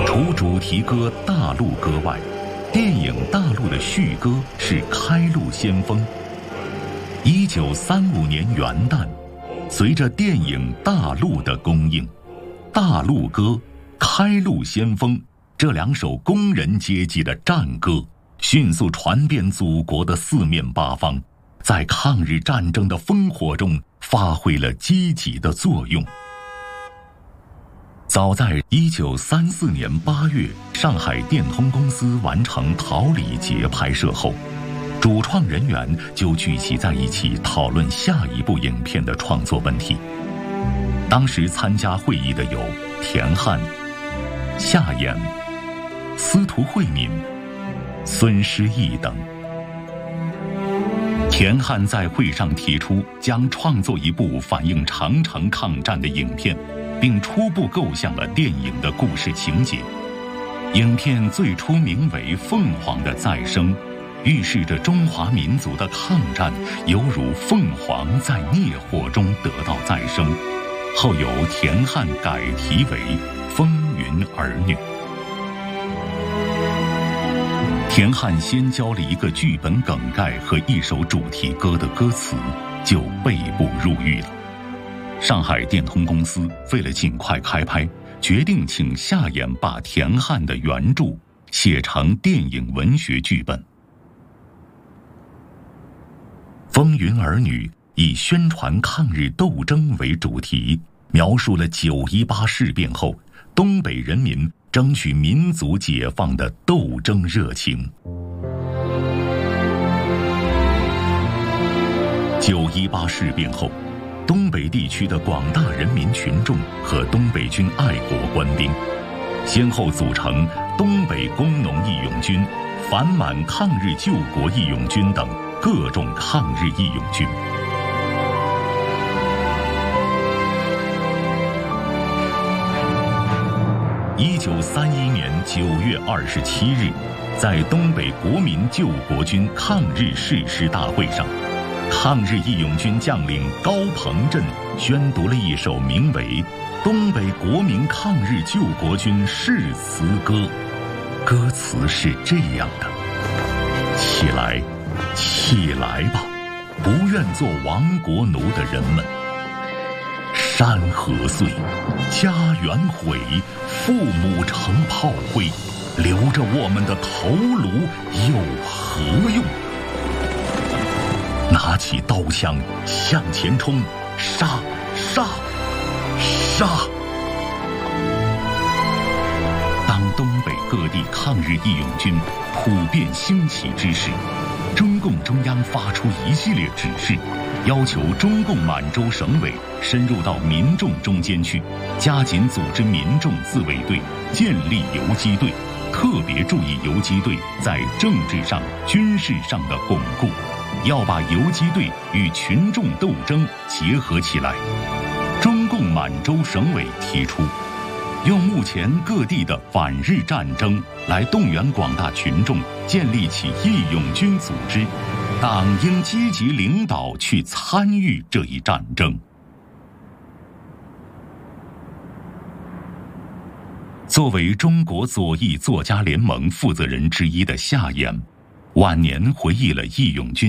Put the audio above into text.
除主题歌《大陆歌》外，电影《大陆》的续歌是《开路先锋》。1935年元旦，随着电影《大陆》的公映，《大陆歌》《开路先锋》这两首工人阶级的战歌迅速传遍祖国的四面八方，在抗日战争的烽火中发挥了积极的作用。早在1934年8月，上海电通公司完成《桃李节》拍摄后，主创人员就聚集在一起讨论下一部影片的创作问题。当时参加会议的有田汉、夏衍、司徒慧敏、孙师义等。田汉在会上提出将创作一部反映长城抗战的影片，并初步构想了电影的故事情节。影片最初名为《凤凰的再生》，预示着中华民族的抗战犹如凤凰在烈火中得到再生。后由田汉改题为《风云儿女》。田汉先交了一个剧本梗概和一首主题歌的歌词，就被捕入狱了。上海电通公司为了尽快开拍，决定请夏衍把田汉的原著写成电影文学剧本。《风云儿女》以宣传抗日斗争为主题，描述了9·18事变后东北人民争取民族解放的斗争热情。9·18事变后，东北地区的广大人民群众和东北军爱国官兵，先后组成东北工农义勇军、反满抗日救国义勇军等各种抗日义勇军。1931年9月27日，在东北国民救国军抗日誓师大会上，抗日义勇军将领高鹏震宣读了一首名为《东北国民抗日救国军誓词歌》，歌词是这样的：起来，起来吧，不愿做亡国奴的人们！山河碎，家园毁，父母成炮灰，留着我们的头颅有何用？拿起刀枪向前冲，杀杀杀！当东北各地抗日义勇军普遍兴起之时，中共中央发出一系列指示，要求中共满洲省委深入到民众中间去，加紧组织民众自卫队，建立游击队，特别注意游击队在政治上、军事上的巩固，要把游击队与群众斗争结合起来。中共满洲省委提出，用目前各地的反日战争来动员广大群众，建立起义勇军组织，党应积极领导去参与这一战争。作为中国左翼作家联盟负责人之一的夏衍，晚年回忆了义勇军